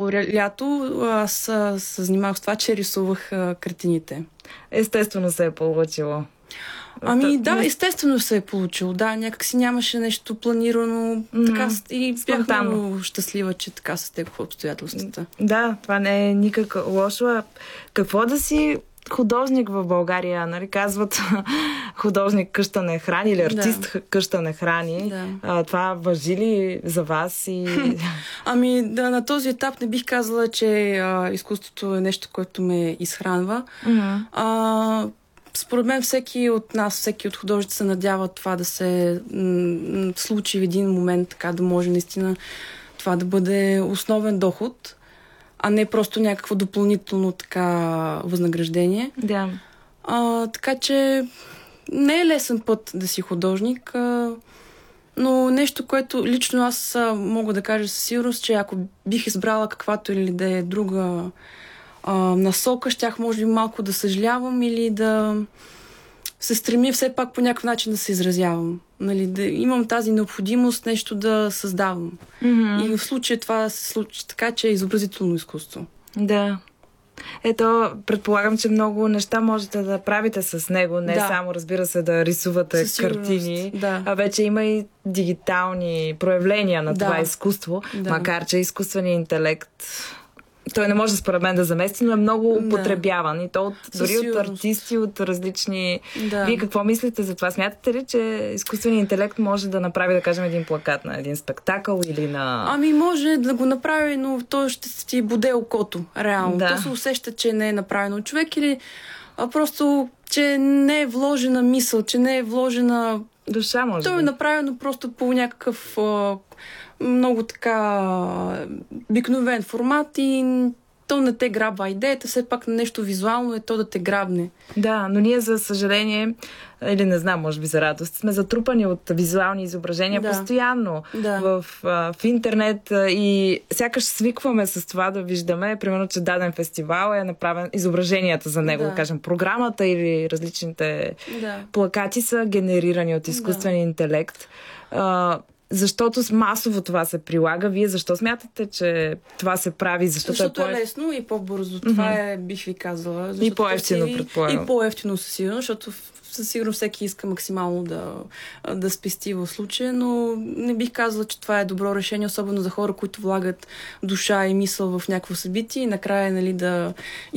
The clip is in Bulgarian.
цялото лято аз се занимавах с това, че рисувах картините. Естествено се е получило. Да, естествено се е получило. Да, някакси нямаше нещо планирано. Така, и бях много щастлива, че така се стекоха обстоятелствата. Да, това не е никак лошо. Какво да си художник в България, нали? Казват художник къща не храни или артист къща не храни. Да. Това важи ли за вас? На този етап не бих казала, че изкуството е нещо, което ме изхранва. Според мен всеки от нас, всеки от художниците се надява това да се случи в един момент, така да може наистина това да бъде основен доход, а не просто някакво допълнително така възнаграждение. Да. Така че не е лесен път да си художник, но нещо, което лично аз мога да кажа със сигурност, че ако бих избрала каквато или да е друга насока, щях може би малко да съжалявам или да се стремя все пак по някакъв начин да се изразявам. Нали, да имам тази необходимост нещо да създавам. И в случая това се случи така, че е изобразително изкуство. Да. Ето, предполагам, че много неща можете да правите с него. Не само, разбира се, да рисувате картини, а вече има и дигитални проявления на това изкуство. Макар, че изкуственият интелект той не може според мен да замести, но е много употребяван. И то дори от артисти, от различни... Вие какво мислите за това? Смятате ли, че изкуственият интелект може да направи, да кажем, един плакат на един спектакъл или на... Може да го направи, но той ще ти боде окото, реално. То се усеща, че не е направено от човек или просто, че не е вложена мисъл, че не е вложена... душа, може би. То е направено просто по някакъв... много така обикновен формат и то не те грабва идеята, все пак на нещо визуално е то да те грабне. Да, но ние за съжаление, или не знам, може би за радост, сме затрупани от визуални изображения постоянно в интернет и сякаш свикваме с това да виждаме, примерно, че даден фестивал е направен, изображенията за него, да кажем, програмата или различните плакати са генерирани от изкуствен интелект. Защото масово това се прилага. Вие защо смятате, че това се прави? Защото е лесно и по-бързо. Това е, бих ви казала. И по-евтино, предполагам. И по-евтино със сигурност, защото със сигурност всеки иска максимално да спести в случая, но не бих казала, че това е добро решение, особено за хора, които влагат душа и мисъл в някакво събитие и накрая, нали, да